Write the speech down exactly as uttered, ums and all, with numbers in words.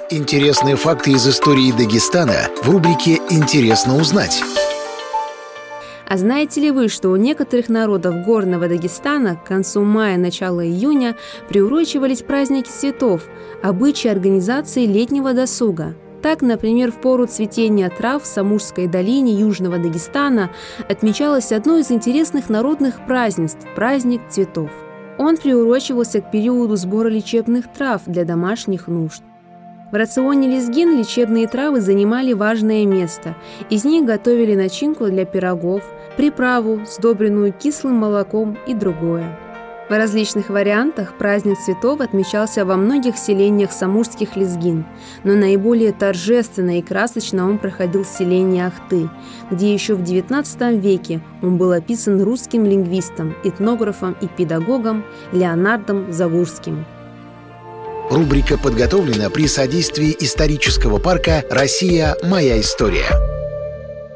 Интересные факты из истории Дагестана в рубрике «Интересно узнать». А знаете ли вы, что у некоторых народов горного Дагестана к концу мая, начала июня приурочивались праздники цветов, обычаи организации летнего досуга? Так, например, в пору цветения трав в Самурской долине Южного Дагестана отмечалось одно из интересных народных празднеств – праздник цветов. Он приурочивался к периоду сбора лечебных трав для домашних нужд. В рационе лезгин лечебные травы занимали важное место. Из них готовили начинку для пирогов, приправу, сдобренную кислым молоком и другое. В различных вариантах праздник цветов отмечался во многих селениях самурских лезгин, но наиболее торжественно и красочно он проходил в селении Ахты, где еще в девятнадцатом веке он был описан русским лингвистом, этнографом и педагогом Леонардом Загурским. Рубрика подготовлена при содействии исторического парка «Россия. Моя история».